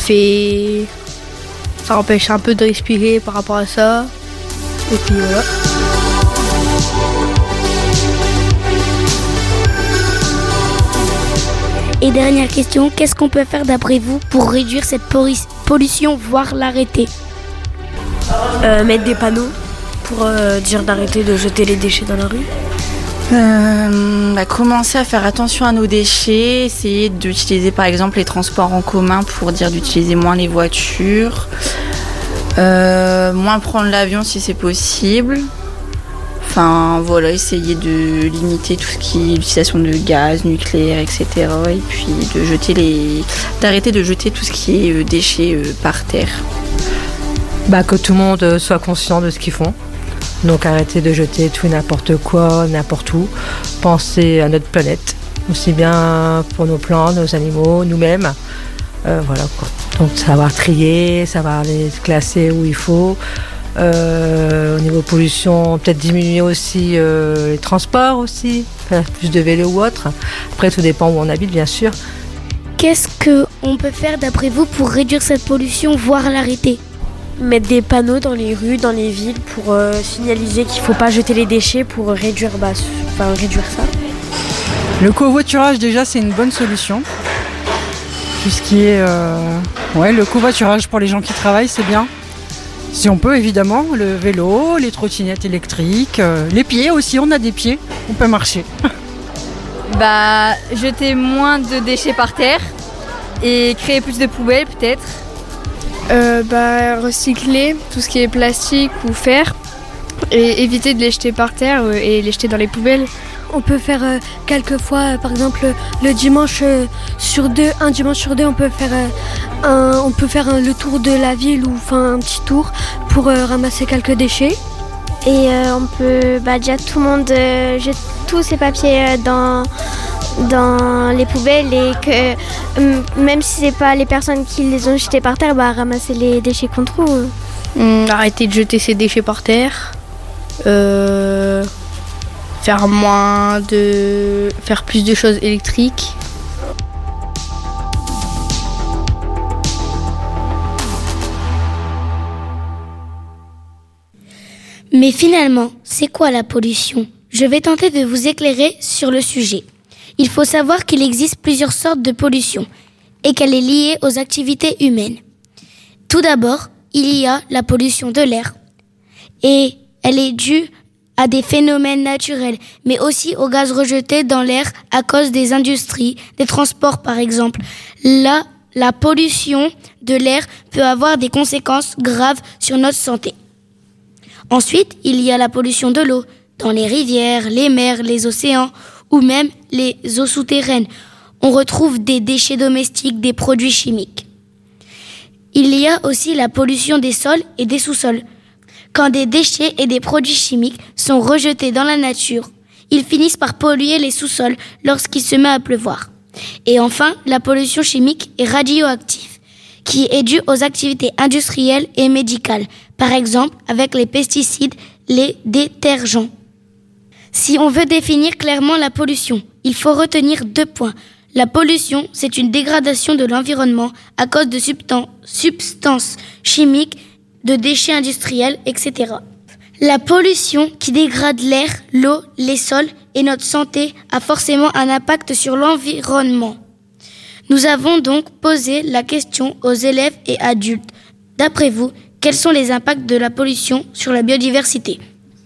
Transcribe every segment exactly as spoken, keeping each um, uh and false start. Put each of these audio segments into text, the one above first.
fait... Ça empêche un peu de respirer par rapport à ça. Et puis voilà. Et dernière question, qu'est-ce qu'on peut faire d'après vous pour réduire cette pollution, voire l'arrêter ? euh, Mettre des panneaux pour euh, dire d'arrêter de jeter les déchets dans la rue. Euh, bah, commencer à faire attention à nos déchets, essayer d'utiliser par exemple les transports en commun pour dire d'utiliser moins les voitures, euh, moins prendre l'avion si c'est possible. Enfin voilà, essayer de limiter tout ce qui est l'utilisation de gaz, nucléaire, et cetera. Et puis de jeter les, d'arrêter de jeter tout ce qui est déchets euh, par terre. Bah, que tout le monde soit conscient de ce qu'ils font. Donc arrêter de jeter tout et n'importe quoi, n'importe où. Penser à notre planète, aussi bien pour nos plantes, nos animaux, nous-mêmes. Euh, voilà quoi. Donc savoir trier, savoir les classer où il faut. Euh, au niveau pollution, peut-être diminuer aussi euh, les transports aussi, faire plus de vélo ou autre. Après tout dépend où on habite bien sûr. Qu'est-ce qu'on peut faire d'après vous pour réduire cette pollution, voire l'arrêter ? Mettre des panneaux dans les rues, dans les villes pour euh, signaliser qu'il ne faut pas jeter les déchets pour réduire, bah, enfin, réduire ça. Le covoiturage déjà c'est une bonne solution. Tout ce qui est euh, ouais, le covoiturage pour les gens qui travaillent c'est bien. Si on peut évidemment, le vélo, les trottinettes électriques, euh, les pieds aussi, on a des pieds, on peut marcher. Bah, jeter moins de déchets par terre et créer plus de poubelles peut-être. Euh, bah, recycler tout ce qui est plastique ou fer et éviter de les jeter par terre et les jeter dans les poubelles. On peut faire euh, quelques fois, euh, par exemple, le dimanche euh, sur deux, un dimanche sur deux, on peut faire, euh, un, on peut faire un, le tour de la ville ou enfin un petit tour pour euh, ramasser quelques déchets. Et euh, on peut, bah, déjà tout le monde euh, jette tous ses papiers euh, dans, dans les poubelles et que euh, même si c'est pas les personnes qui les ont jetés par terre, bah, ramasser les déchets qu'on trouve. Mmh, arrêter de jeter ses déchets par terre. Euh... Faire moins de... faire plus de choses électriques. Mais finalement, c'est quoi la pollution ? Je vais tenter de vous éclairer sur le sujet. Il faut savoir qu'il existe plusieurs sortes de pollution et qu'elle est liée aux activités humaines. Tout d'abord, il y a la pollution de l'air et elle est due à des phénomènes naturels, mais aussi aux gaz rejetés dans l'air à cause des industries, des transports par exemple. Là, la pollution de l'air peut avoir des conséquences graves sur notre santé. Ensuite, il y a la pollution de l'eau, dans les rivières, les mers, les océans ou même les eaux souterraines. On retrouve des déchets domestiques, des produits chimiques. Il y a aussi la pollution des sols et des sous-sols. Quand des déchets et des produits chimiques sont rejetés dans la nature, ils finissent par polluer les sous-sols lorsqu'il se met à pleuvoir. Et enfin, la pollution chimique et radioactive, qui est due aux activités industrielles et médicales, par exemple avec les pesticides, les détergents. Si on veut définir clairement la pollution, il faut retenir deux points. La pollution, c'est une dégradation de l'environnement à cause de substan- substances chimiques, de déchets industriels, et cetera. La pollution qui dégrade l'air, l'eau, les sols et notre santé a forcément un impact sur l'environnement. Nous avons donc posé la question aux élèves et adultes. D'après vous, quels sont les impacts de la pollution sur la biodiversité ?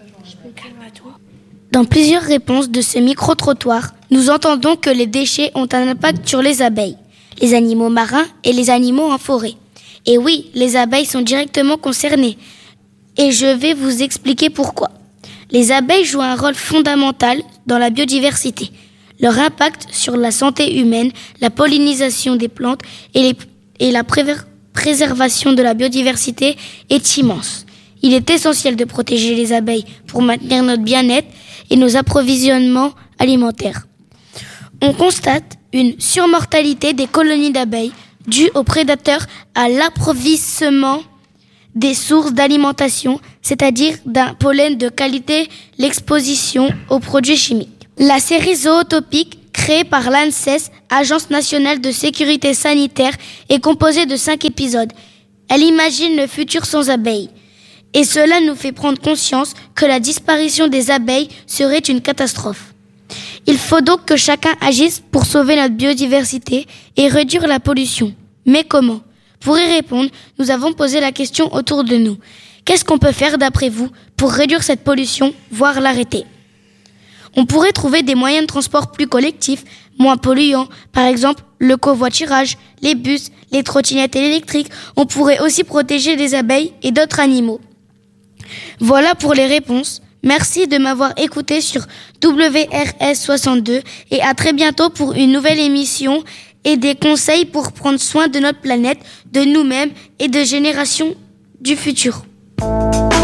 Dans plusieurs réponses de ce micro-trottoir, nous entendons que les déchets ont un impact sur les abeilles, les animaux marins et les animaux en forêt. Et oui, les abeilles sont directement concernées. Et je vais vous expliquer pourquoi. Les abeilles jouent un rôle fondamental dans la biodiversité. Leur impact sur la santé humaine, la pollinisation des plantes et, les, et la pré- préservation de la biodiversité est immense. Il est essentiel de protéger les abeilles pour maintenir notre bien-être et nos approvisionnements alimentaires. On constate une surmortalité des colonies d'abeilles due aux prédateurs à l'approvissement des sources d'alimentation, c'est-à-dire d'un pollen de qualité, l'exposition aux produits chimiques. La série zootopique créée par l'ANSES, Agence nationale de sécurité sanitaire, est composée de cinq épisodes. Elle imagine le futur sans abeilles. Et cela nous fait prendre conscience que la disparition des abeilles serait une catastrophe. Il faut donc que chacun agisse pour sauver notre biodiversité et réduire la pollution. Mais comment ? Pour y répondre, nous avons posé la question autour de nous. Qu'est-ce qu'on peut faire d'après vous pour réduire cette pollution, voire l'arrêter ? On pourrait trouver des moyens de transport plus collectifs, moins polluants, par exemple le covoiturage, les bus, les trottinettes électriques. On pourrait aussi protéger les abeilles et d'autres animaux. Voilà pour les réponses. Merci de m'avoir écouté sur W R S soixante-deux et à très bientôt pour une nouvelle émission et des conseils pour prendre soin de notre planète, de nous-mêmes et de générations du futur.